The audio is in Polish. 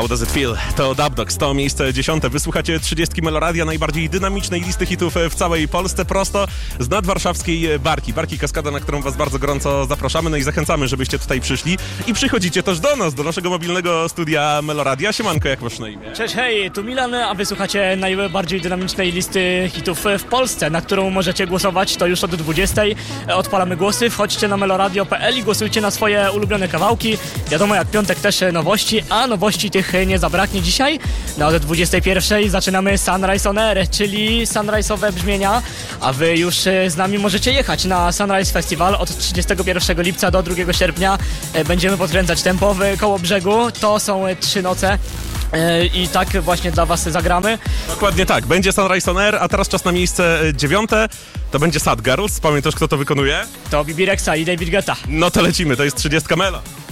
How Does It Feel? To Dubdogs, to miejsce 10. Wysłuchacie 30 Meloradia, najbardziej dynamicznej listy hitów w całej Polsce, prosto z nadwarszawskiej Barki. Barki Kaskada, na którą was bardzo gorąco zapraszamy, no i zachęcamy, żebyście tutaj przyszli. I przychodzicie też do nas, do naszego mobilnego studia Meloradia. Siemanko, jak masz na imię? Cześć, hej, tu Milan, a wysłuchacie najbardziej dynamicznej listy hitów w Polsce, na którą możecie głosować, to już od 20. Odpalamy głosy, wchodźcie na meloradio.pl i głosujcie na swoje ulubione kawałki. Wiadomo, jak piątek też nowości, a nowości tych nie zabraknie dzisiaj. No, od 21. zaczynamy Sunrise on Air, czyli sunrise'owe brzmienia, a wy już z nami możecie jechać na Sunrise Festival od 31 lipca do 2 sierpnia. Będziemy podkręcać tempo w Kołobrzegu, to są 3 noce. I tak właśnie dla was zagramy. Dokładnie tak, będzie Sunrise on Air, a teraz czas na miejsce 9. To będzie Sad Girls. Pamiętasz, kto to wykonuje? To Bibi Rexa i David Guetta. No to lecimy, to jest 30 Melo.